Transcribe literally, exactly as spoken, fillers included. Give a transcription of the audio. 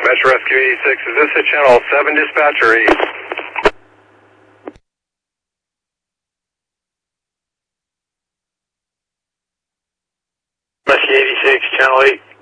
Metro Rescue eighty-six, is this a Channel seven dispatch or eight? Rescue eighty-six, Channel eight.